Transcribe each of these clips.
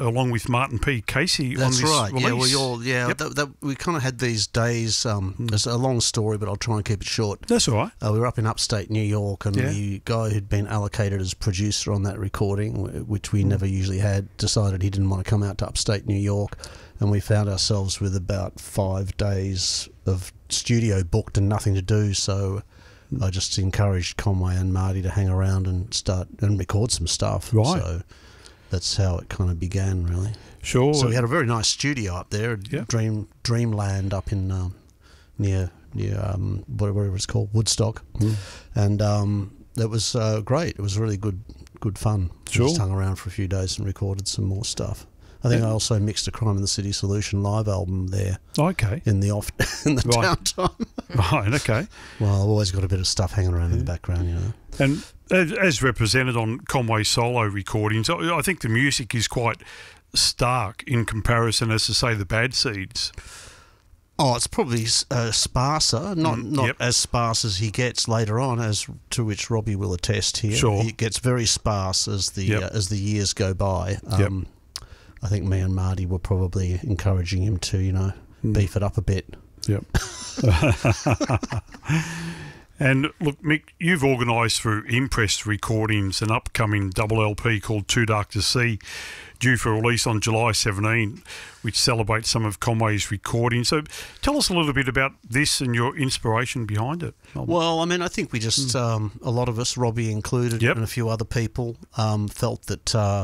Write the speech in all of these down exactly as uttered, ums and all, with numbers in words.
along with Martin P. Casey That's on this right. release. Yeah, well, you're, yeah. Yep. That, that, we kind of had these days. Um, Mm. It's a long story, but I'll try and keep it short. That's all right. Uh, we were up in upstate New York, and Yeah. the guy who'd been allocated as producer on that recording, wh- which we Mm. never usually had, decided he didn't want to come out to upstate New York, and we found ourselves with about five days of studio booked and nothing to do. So I just encouraged Conway and Marty to hang around and start and record some stuff. Right. So that's how it kind of began, really. Sure. So we had a very nice studio up there, Yeah. Dream Dreamland up in um, near near um, whatever it's called, Woodstock, Mm. and um, it was uh, great. It was really good good fun. Sure. Just hung around for a few days and recorded some more stuff. I think Yeah. I also mixed a Crime in the City Solution live album there Okay. in the off in the Right. downtime. Right, okay. Well, I've always got a bit of stuff hanging around in the background, you know. And as, as represented on Conway solo recordings, I I think the music is quite stark in comparison, as to say, the Bad Seeds. Oh, it's probably uh, sparser, not Mm, not yep. as sparse as he gets later on, as to which Robbie will attest here. Sure. He gets very sparse as the Yep. uh, as the years go by. Yep. Um, I think me and Marty were probably encouraging him to, you know, Mm. beef it up a bit. Yep. And look, Mick, you've organised through Impress Recordings an upcoming double L P called Too Dark to See, due for release on July seventeenth, which celebrates some of Conway's recordings. So tell us a little bit about this and your inspiration behind it. Well, I mean, I think we just, um, a lot of us, Robbie included, Yep. and a few other people, um, felt that, uh,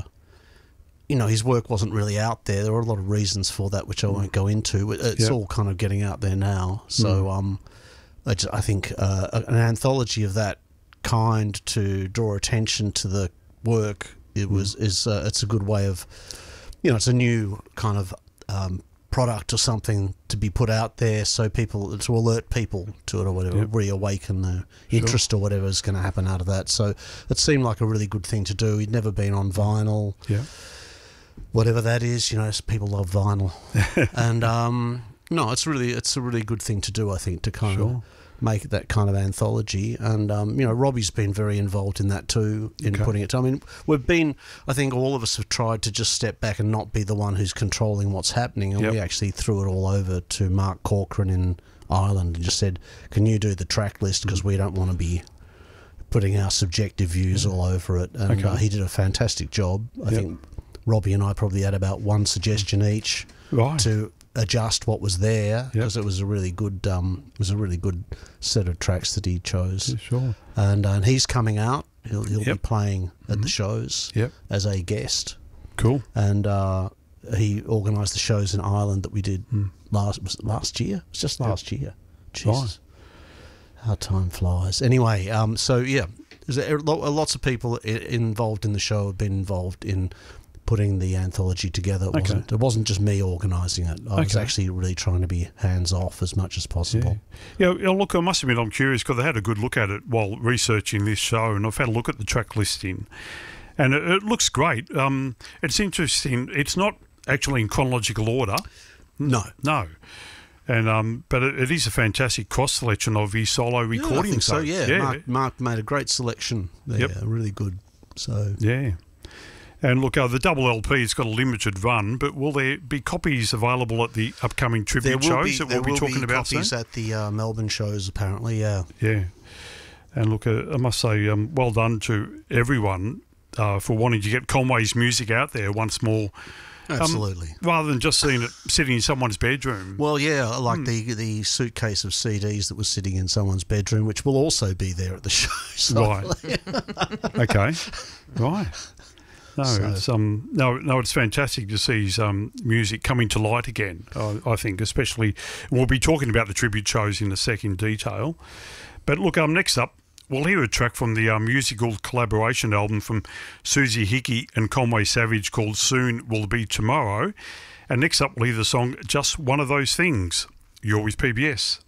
you know, his work wasn't really out there. There were a lot of reasons for that, which I won't go into. It- It's Yep. all kind of getting out there now. So um, I, just, I think uh, an anthology of that kind to draw attention to the work, it was is uh, it's a good way of, you know, it's a new kind of um, product or something to be put out there, so people, to alert people to it or whatever, Yep. reawaken the interest or whatever is going to happen out of that. So it seemed like a really good thing to do. He'd never been on vinyl, Yeah. whatever that is. You know, people love vinyl, and um, no, it's really it's a really good thing to do. I think to kind Sure. of make that kind of anthology, and um, you know, Robbie's been very involved in that too, in Okay. putting it. I mean, we've been. I think all of us have tried to just step back and not be the one who's controlling what's happening, and Yep. we actually threw it all over to Mark Corcoran in Ireland and just said, "Can you do the track list? Because we don't want to be putting our subjective views all over it." And Okay. uh, he did a fantastic job. I Yep. think Robbie and I probably had about one suggestion each Right. to adjust what was there, Yep. because it was a really good um, it was a really good set of tracks that he chose. Yeah, sure. And, uh, and he's coming out. He'll he'll be Yep. playing at Mhm. the shows Yep. as a guest, Cool. and uh, he organised the shows in Ireland that we did Mm. last was it last year. It was just Yep. last year. Right. Jesus, how time flies. Anyway, um, so yeah, there's a, lo- lots of people i- involved in the show have been involved in putting the anthology together. It Okay. wasn't it wasn't just me organising it. I was Okay. actually really trying to be hands off as much as possible. Yeah. Yeah, look, I must admit I'm curious because I had a good look at it while researching this show, and I've had a look at the track listing, and it, it looks great. Um, it's interesting. It's not actually in chronological order. No. No. And um, but it, it is a fantastic cross selection of his solo Yeah, I recordings. think so, though. yeah. yeah. Mark, Mark made a great selection there, Yep. really good. So Yeah. And look, uh, the double L P has got a limited run, but will there be copies available at the upcoming tribute shows that there we'll be will talking be about soon? copies at the uh, Melbourne shows, apparently, yeah. Yeah. And look, uh, I must say, um, well done to everyone uh, for wanting to get Conway's music out there once more. Um, Absolutely. rather than just seeing it sitting in someone's bedroom. Well, yeah, like Hmm. the the suitcase of C Ds that was sitting in someone's bedroom, which will also be there at the show. So Right. Okay. Right. No, So- it's um no no it's fantastic to see his um music coming to light again. I, I think, especially we'll be talking about the tribute shows in a second detail. But look, um next up we'll hear a track from the uh, musical collaboration album from Susie Hickey and Conway Savage called Soon Will Be Tomorrow. And next up we'll hear the song Just One of Those Things. You're with P B S.